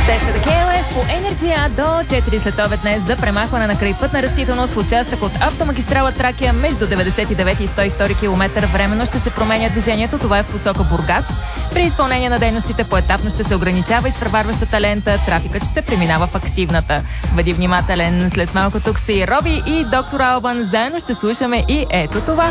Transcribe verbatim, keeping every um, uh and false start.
Те са да Кейлев по Енерджия до четири след обед днес за премахване на крайпътна растителност в участък от автомагистрала Тракия между деветдесет и девети и сто и втори километър. Временно ще се променя движението. Това е в посока Бургас. При изпълнение на дейностите поетапно ще се ограничава изпреварващата лента. Трафикът ще преминава в активната. Бъди внимателен. След малко тук са и Роби и доктор Албан. Заедно ще слушаме и ето това.